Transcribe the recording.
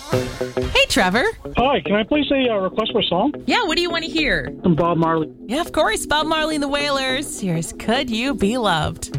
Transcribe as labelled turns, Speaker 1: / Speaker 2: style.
Speaker 1: Hey, Trevor.
Speaker 2: Hi, can I please say a request for a song?
Speaker 1: Yeah, what do you want to hear?
Speaker 2: From Bob Marley.
Speaker 1: Yeah, of course. Bob Marley and the Wailers. Here's Could You Be Loved?